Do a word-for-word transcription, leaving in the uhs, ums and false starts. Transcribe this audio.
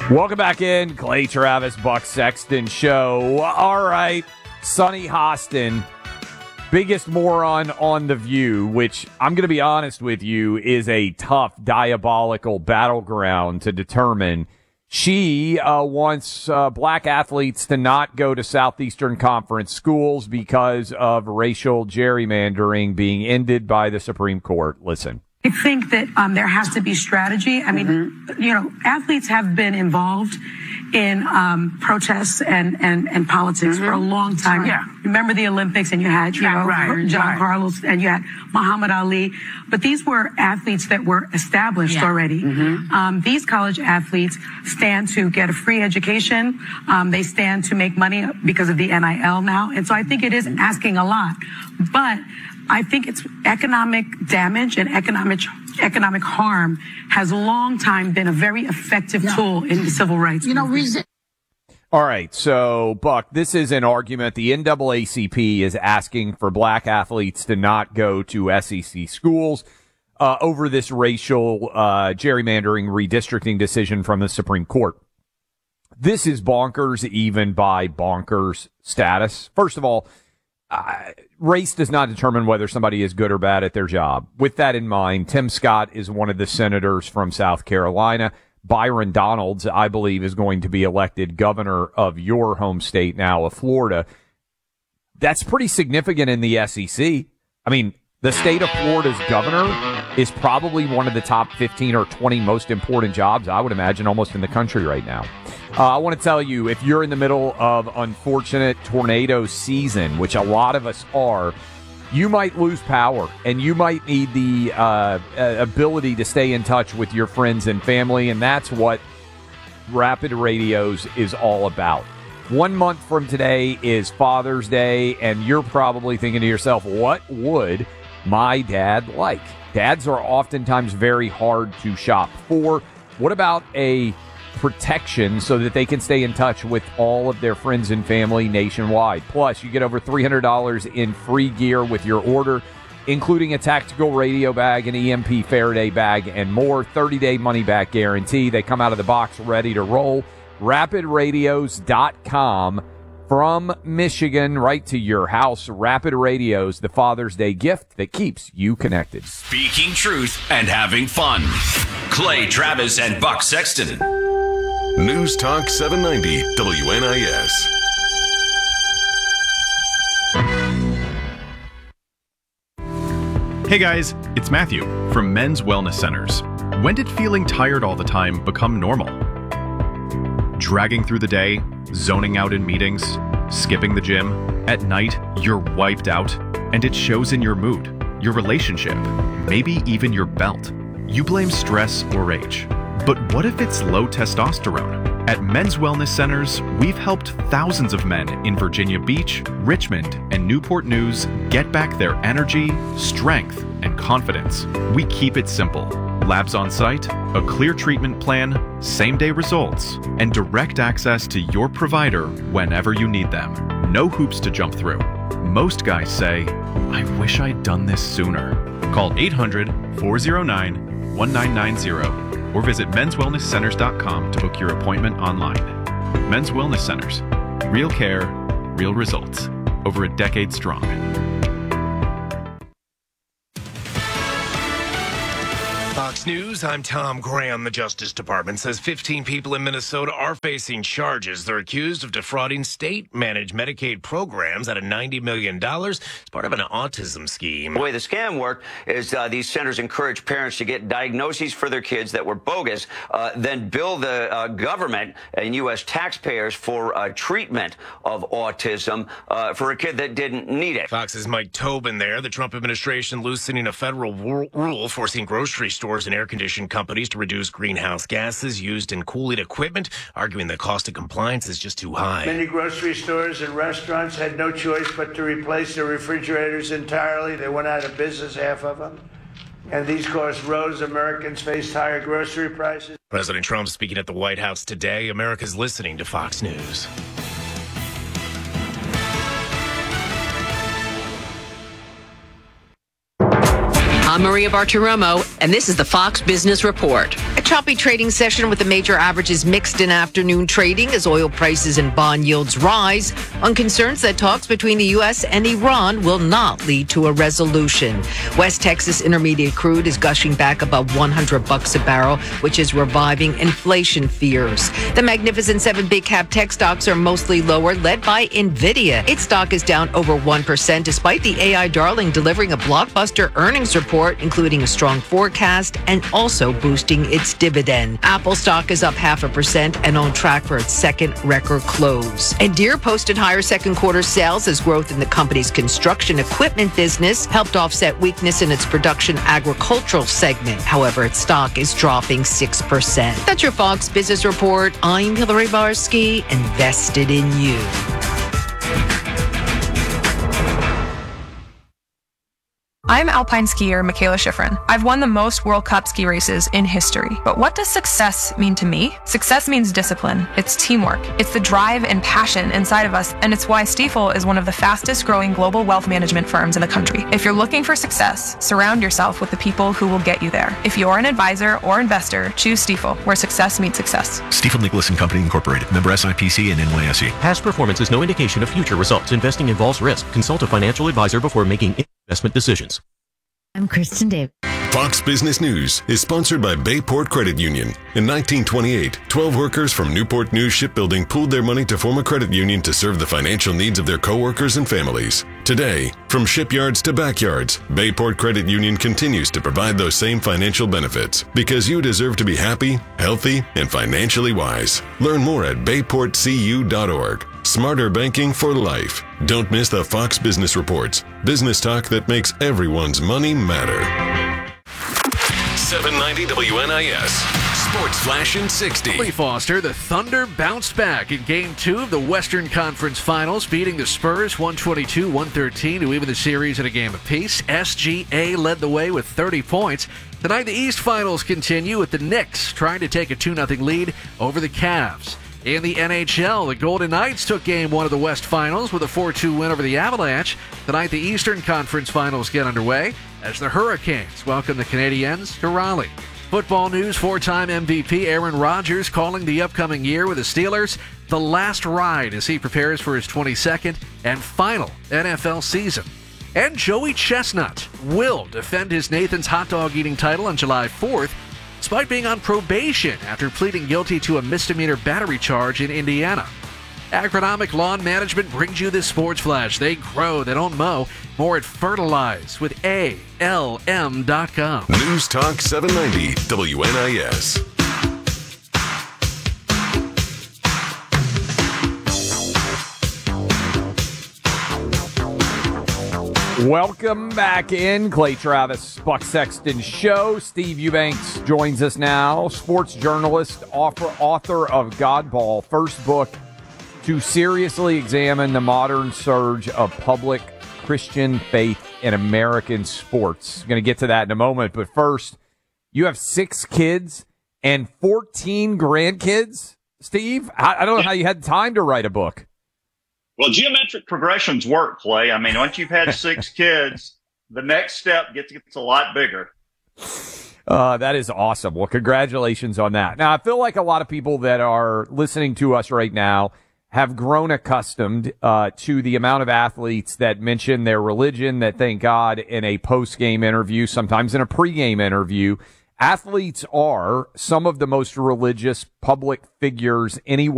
Welcome back in. Clay Travis, Buck Sexton Show. All right, Sonny Hostin, biggest moron on The View, which I'm going to be honest with you is a tough, diabolical battleground to determine. She uh, wants uh, black athletes to not go to Southeastern Conference schools because of racial gerrymandering being ended by the Supreme Court. Listen. I think that um, there has to be strategy. I mean, mm-hmm. you know, athletes have been involved in um, protests and, and, and politics mm-hmm. for a long time. Yeah. Remember the Olympics, and you had, you yeah, know, right, John right. Carlos, and you had Muhammad Ali. But these were athletes that were established yeah. already. Mm-hmm. Um, these college athletes stand to get a free education. Um, they stand to make money because of the N I L now. And so I think it is asking a lot. But I think it's economic damage and economic economic harm has a long time been a very effective yeah. tool in the civil rights. You know, reason. All right, so, Buck, this is an argument. The N double A C P is asking for black athletes to not go to S E C schools uh, over this racial uh, gerrymandering redistricting decision from the Supreme Court. This is bonkers even by bonkers status. First of all, Uh, race does not determine whether somebody is good or bad at their job. With that in mind, Tim Scott is one of the senators from South Carolina. Byron Donalds, I believe, is going to be elected governor of your home state now of Florida. That's pretty significant in the S E C. I mean, the state of Florida's governor is probably one of the top fifteen or twenty most important jobs, I would imagine, almost in the country right now. Uh, I want to tell you, if you're in the middle of unfortunate tornado season, which a lot of us are, you might lose power, and you might need the uh, ability to stay in touch with your friends and family, and that's what Rapid Radios is all about. One month from today is Father's Day, and you're probably thinking to yourself, what would my dad like? Dads are oftentimes very hard to shop for. What about a protection so that they can stay in touch with all of their friends and family nationwide? Plus, you get over three hundred dollars in free gear with your order, including a tactical radio bag, an E M P Faraday bag, and more. thirty-day money-back guarantee. They come out of the box ready to roll. rapid radios dot com. From Michigan right to your house. Rapid Radios, the Father's Day gift that keeps you connected. Speaking truth and having fun. Clay Travis and Buck Sexton. News Talk seven ninety W N I S. Hey guys, it's Matthew from Men's Wellness Centers. When did feeling tired all the time become normal? Dragging through the day, zoning out in meetings, skipping the gym. At night, you're wiped out, and it shows in your mood, your relationship, maybe even your belt. You blame stress or age. But what if it's low testosterone? At Men's Wellness Centers, we've helped thousands of men in Virginia Beach, Richmond, and Newport News get back their energy, strength, and confidence. We keep it simple. Labs on site, a clear treatment plan, same-day results, and direct access to your provider whenever you need them. No hoops to jump through. Most guys say, I wish I'd done this sooner. Call eight hundred, four oh nine, one nine nine zero or visit mens wellness centers dot com to book your appointment online. Men's Wellness Centers. Real care, real results. Over a decade strong. Fox News, I'm Tom Graham. The Justice Department says fifteen people in Minnesota are facing charges. They're accused of defrauding state-managed Medicaid programs out of ninety million dollars as part of an autism scheme. The way the scam worked is uh, these centers encourage parents to get diagnoses for their kids that were bogus, uh, then bill the uh, government and U S taxpayers for uh, treatment of autism uh, for a kid that didn't need it. Fox's Mike Tobin there. The Trump administration loosening a federal rule forcing grocery stores Stores and air-conditioned companies to reduce greenhouse gases used in cooling equipment, arguing the cost of compliance is just too high. Many grocery stores and restaurants had no choice but to replace their refrigerators entirely. They went out of business, half of them. And these costs rose. Americans faced higher grocery prices. President Trump speaking at the White House today. America's listening to Fox News. I'm Maria Bartiromo, and this is the Fox Business Report. choppy trading session with the major averages mixed in afternoon trading as oil prices and bond yields rise on concerns that talks between the U S and Iran will not lead to a resolution. West Texas Intermediate crude is gushing back above one hundred bucks a barrel, which is reviving inflation fears. The Magnificent Seven big cap tech stocks are mostly lower, led by Nvidia. Its stock is down over one percent despite the A I darling delivering a blockbuster earnings report, including a strong forecast and also boosting its dividend. Apple stock is up half a percent and on track for its second record close. And Deere posted higher second quarter sales as growth in the company's construction equipment business helped offset weakness in its production agricultural segment. However, its stock is dropping six percent. That's your Fox Business Report. I'm Hillary Barsky, invested in you. I'm alpine skier Michaela Schifrin. I've won the most World Cup ski races in history. But what does success mean to me? Success means discipline. It's teamwork. It's the drive and passion inside of us, and it's why Stifel is one of the fastest growing global wealth management firms in the country. If you're looking for success, surround yourself with the people who will get you there. If you're an advisor or investor, choose Stifel, where success meets success. Stifel Nicholas and Company Incorporated. Member S I P C and N Y S E. Past performance is no indication of future results. Investing involves risk. Consult a financial advisor before making investment decisions. I'm Kristen Davis. Fox Business News is sponsored by Bayport Credit Union. In nineteen twenty-eight, twelve workers from Newport News Shipbuilding pooled their money to form a credit union to serve the financial needs of their coworkers and families. Today, from shipyards to backyards, Bayport Credit Union continues to provide those same financial benefits because you deserve to be happy, healthy, and financially wise. Learn more at bayport c u dot org. Smarter banking for life. Don't miss the Fox Business Reports. Business talk that makes everyone's money matter. seven ninety W N I S. Sports Flash in sixty. Lee Foster, the Thunder bounced back in Game two of the Western Conference Finals, beating the Spurs one twenty-two one thirteen to even the series at a game apiece. S G A led the way with thirty points. Tonight, the East Finals continue with the Knicks trying to take a two nothing lead over the Cavs. In the N H L, the Golden Knights took Game one of the West Finals with a four two win over the Avalanche. Tonight, the Eastern Conference Finals get underway as the Hurricanes welcome the Canadiens to Raleigh. Football news, four-time M V P Aaron Rodgers calling the upcoming year with the Steelers the last ride as he prepares for his twenty-second and final N F L season. And Joey Chestnut will defend his Nathan's hot dog eating title on July fourth, despite being on probation after pleading guilty to a misdemeanor battery charge in Indiana. Agronomic Lawn Management brings you this Sports Flash. They grow, they don't mow. More at Fertilize with A L M dot com. News Talk seven ninety W N I S. Welcome back in. Clay Travis, Buck Sexton Show. Steve Eubanks joins us now. Sports journalist, author, author of Godball, first book to seriously examine the modern surge of public Christian faith in American sports. Going to get to that in a moment. But first, you have six kids and fourteen grandkids, Steve. I, I don't know how you had time to write a book. Well, geometric progressions work, Clay. I mean, once you've had six kids, the next step gets, gets a lot bigger. Uh, that is awesome. Well, congratulations on that. Now, I feel like a lot of people that are listening to us right now have grown accustomed uh, to the amount of athletes that mention their religion, that thank God in a post-game interview, sometimes in a pre-game interview. Athletes are some of the most religious public figures anywhere